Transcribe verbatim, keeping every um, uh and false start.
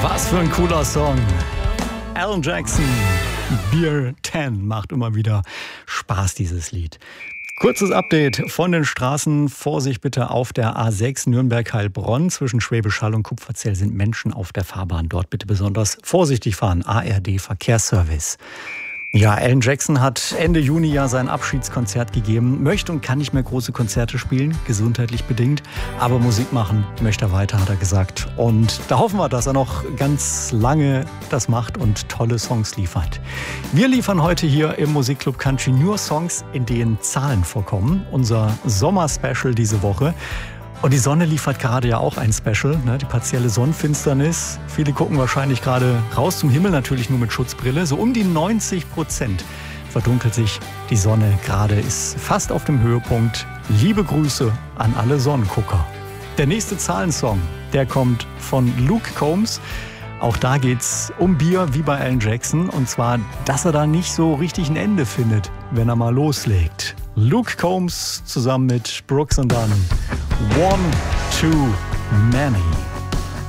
Was für ein cooler Song. Alan Jackson, Beer zehn, macht immer wieder Spaß, dieses Lied. Kurzes Update von den Straßen. Vorsicht bitte auf der A sechs Nürnberg-Heilbronn. Zwischen Schwäbisch Hall und Kupferzell sind Menschen auf der Fahrbahn. Dort bitte besonders vorsichtig fahren. A R D Verkehrsservice. Ja, Alan Jackson hat Ende Juni ja sein Abschiedskonzert gegeben. Möchte und kann nicht mehr große Konzerte spielen, gesundheitlich bedingt. Aber Musik machen möchte er weiter, hat er gesagt. Und da hoffen wir, dass er noch ganz lange das macht und tolle Songs liefert. Wir liefern heute hier im Musikclub Country nur Songs, in denen Zahlen vorkommen. Unser Sommer-Special diese Woche. Und die Sonne liefert gerade ja auch ein Special, ne? Die partielle Sonnenfinsternis. Viele gucken wahrscheinlich gerade raus zum Himmel, natürlich nur mit Schutzbrille. So um die neunzig Prozent verdunkelt sich die Sonne gerade, ist fast auf dem Höhepunkt. Liebe Grüße an alle Sonnengucker. Der nächste Zahlensong, der kommt von Luke Combs. Auch da geht's um Bier wie bei Alan Jackson. Und zwar, dass er da nicht so richtig ein Ende findet, wenn er mal loslegt. Luke Combs zusammen mit Brooks und Dunn. One Too Many.